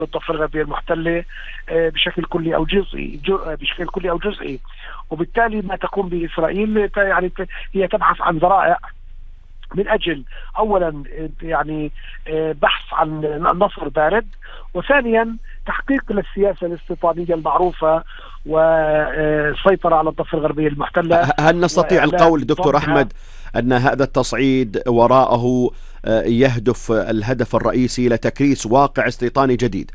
الضفة الغربية المحتلة بشكل كلي أو جزئي، بشكل كلي أو جزئي. وبالتالي ما تقوم به إسرائيل يعني هي تبحث عن ذرائع من أجل أولا يعني بحث عن نصر بارد، وثانيا تحقيق للسياسة الاستيطانية المعروفة والسيطرة على الضفة الغربية المحتلة. هل نستطيع القول دكتور أحمد أن هذا التصعيد وراءه يهدف الهدف الرئيسي لتكريس واقع استيطاني جديد؟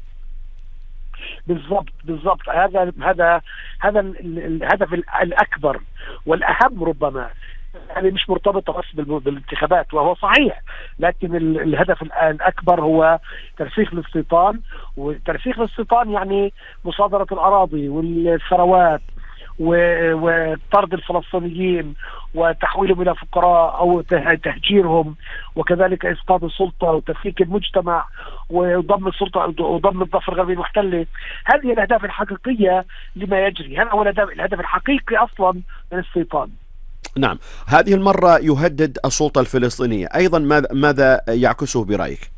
بالضبط هذا الهدف الأكبر والأهم ربما، يعني مش مرتبطة بس بالانتخابات وهو صحيح، لكن الهدف الأكبر هو ترسيخ الاستيطان. وترسيخ الاستيطان يعني مصادرة الأراضي والثروات وطرد الفلسطينيين وتحويلهم إلى فقراء أو تهجيرهم، وكذلك إسقاط السلطة وتفكيك المجتمع وضم السلطة وضم الضفة الغربية المحتلة. هذه الأهداف الحقيقية لما يجري، هذا هو الهدف الحقيقي أصلا من الاستيطان. نعم، هذه المرة يهدد السلطة الفلسطينية أيضا، ماذا يعكسه برأيك؟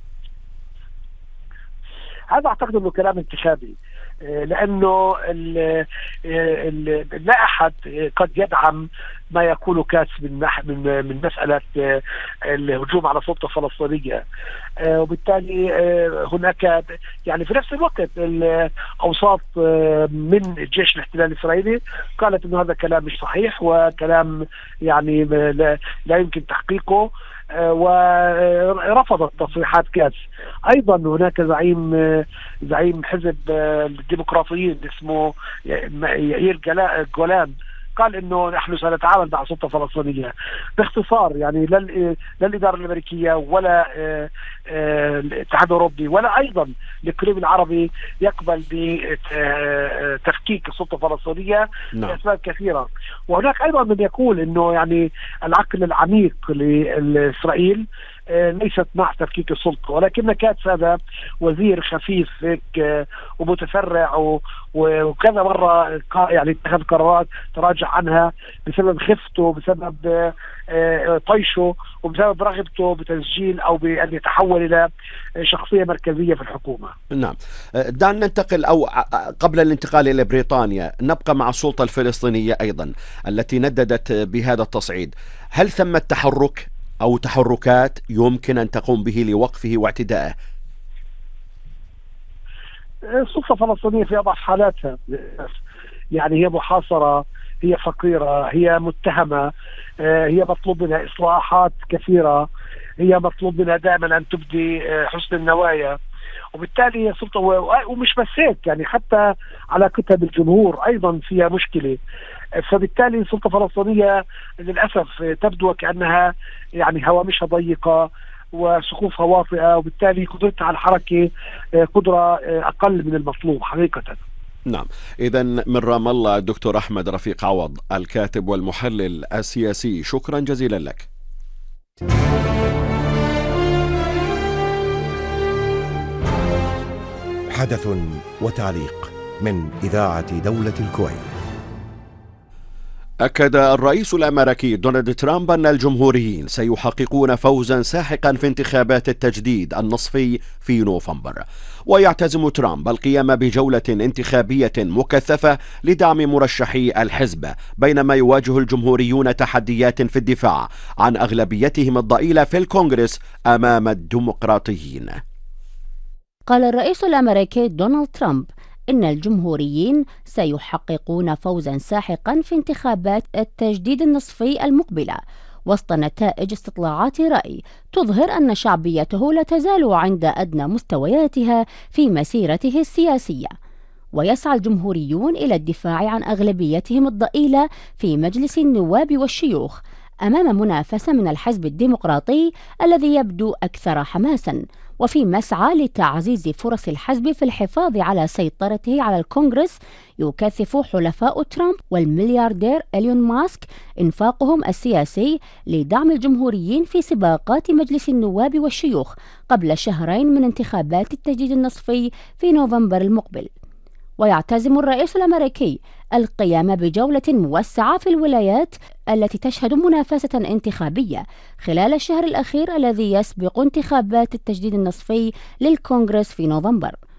هذا أعتقد أنه كلام انتخابي، لأنه لا أحد قد يدعم ما يقوله كاس من مسألة الهجوم على سلطة فلسطينية. وبالتالي هناك يعني في نفس الوقت الأوساط من الجيش الاحتلال الإسرائيلي قالت أنه هذا كلام مش صحيح وكلام يعني لا يمكن تحقيقه، ورفضت تصريحات كاس. ايضا هناك زعيم حزب الديمقراطيين اسمه يائير جولان قال انه نحن سنتعامل مع سلطة فلسطينية. باختصار يعني لا الإدارة الأمريكية ولا الاتحاد الأوروبي ولا أيضا الإقليم العربي يقبل بتفكيك السلطة الفلسطينية لأسباب كثيرة. وهناك أيضا من يقول انه يعني العقل العميق لإسرائيل ليست مع تفكيك السلطة، ولكن كاتس هذا وزير خفيف هيك ومتسرع وكذا مرة يعني اتخذ قرارات تراجع عنها بسبب خفته، بسبب طيشه، وبسبب رغبته بتسجيل أو بأن يتحول إلى شخصية مركزية في الحكومة. نعم، دعنا ننتقل أو قبل الانتقال إلى بريطانيا نبقى مع السلطة الفلسطينية أيضا التي نددت بهذا التصعيد. هل ثمة تحرك أو تحركات يمكن أن تقوم به لوقفه واعتدائه؟ السلطة الفلسطينية في أضعف حالاتها، يعني هي محاصرة، هي فقيرة، هي متهمة، هي مطلوب منها إصلاحات كثيرة، هي مطلوب منها دائما أن تبدي حسن النوايا. وبالتالي هي سلطة ومش بس هيك، يعني حتى علاقتها بالجمهور أيضا فيها مشكلة. فبالتالي السلطة الفلسطينية للأسف تبدو كأنها يعني هوامشها ضيقة وسقوفها واطئة، وبالتالي قدرتها على الحركة قدرة أقل من المطلوب حقيقة. نعم، إذا من رام الله الدكتور أحمد رفيق عوض الكاتب والمحلل السياسي، شكرا جزيلا لك. حدث وتعليق من إذاعة دولة الكويت. أكد الرئيس الأمريكي دونالد ترامب أن الجمهوريين سيحققون فوزا ساحقا في انتخابات التجديد النصفي في نوفمبر، ويعتزم ترامب القيام بجولة انتخابية مكثفة لدعم مرشحي الحزب، بينما يواجه الجمهوريون تحديات في الدفاع عن أغلبيتهم الضئيلة في الكونغرس أمام الديمقراطيين. قال الرئيس الأمريكي دونالد ترامب إن الجمهوريين سيحققون فوزا ساحقا في انتخابات التجديد النصفي المقبلة، وسط نتائج استطلاعات رأي تظهر أن شعبيته لا تزال عند أدنى مستوياتها في مسيرته السياسية. ويسعى الجمهوريون إلى الدفاع عن أغلبيتهم الضئيلة في مجلس النواب والشيوخ أمام منافسة من الحزب الديمقراطي الذي يبدو أكثر حماسا، وفي مسعى لتعزيز فرص الحزب في الحفاظ على سيطرته على الكونغرس. يكثف حلفاء ترامب والملياردير إيلون ماسك إنفاقهم السياسي لدعم الجمهوريين في سباقات مجلس النواب والشيوخ قبل شهرين من انتخابات التجديد النصفي في نوفمبر المقبل. ويعتزم الرئيس الأمريكي القيام بجولة موسعة في الولايات التي تشهد منافسة انتخابية خلال الشهر الأخير الذي يسبق انتخابات التجديد النصفي للكونغرس في نوفمبر.